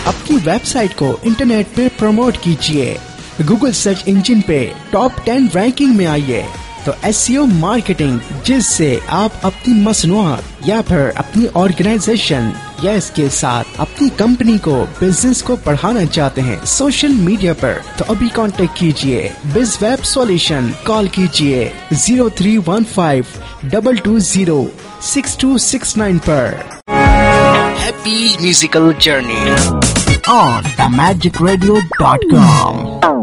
अपनी वेबसाइट को इंटरनेट पे प्रमोट कीजिए, गूगल सर्च इंजन पे टॉप 10 रैंकिंग में आइए। तो SEO मार्केटिंग, जिससे आप अपनी मसनूआत या फिर अपनी ऑर्गेनाइजेशन या इसके साथ अपनी कंपनी को, बिजनेस को बढ़ाना चाहते हैं सोशल मीडिया पर, तो अभी कांटेक्ट कीजिए BizWeb सॉल्यूशन। कॉल कीजिए 0315 220 6269 पर। Happy musical journey on themagicradio.com।